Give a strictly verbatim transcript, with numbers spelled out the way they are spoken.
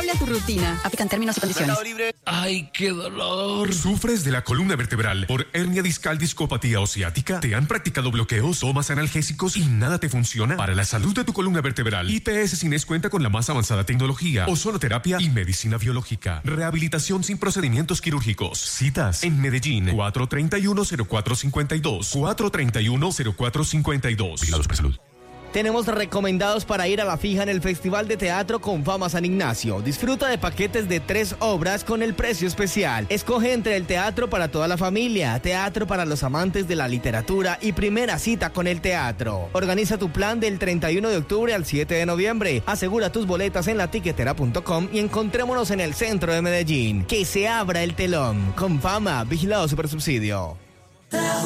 saludable a tu rutina. Aplican términos y condiciones. ¡Ay, qué dolor! ¿Sufres de la columna vertebral por hernia discal, discopatía o ciática? ¿Te han practicado bloqueos, tomas analgésicos y nada te funciona? Para la salud de tu columna vertebral, I P S Cines cuenta con la más avanzada tecnología, ozonoterapia y medicina biológica. Rehabilitación sin procedimientos quirúrgicos. Citas en Medellín, cuatro treinta y uno, cero cuatro cincuenta y dos, cuatro treinta y uno, cero cuatro cincuenta y dos. Vigilados por salud. Tenemos recomendados para ir a la fija en el Festival de Teatro con Fama San Ignacio. Disfruta de paquetes de tres obras con el precio especial. Escoge entre el teatro para toda la familia, teatro para los amantes de la literatura y primera cita con el teatro. Organiza tu plan del treinta y uno de octubre al siete de noviembre. Asegura tus boletas en la tiquetera punto com y encontrémonos en el centro de Medellín. Que se abra el telón. Con Fama, vigilado Supersubsidio.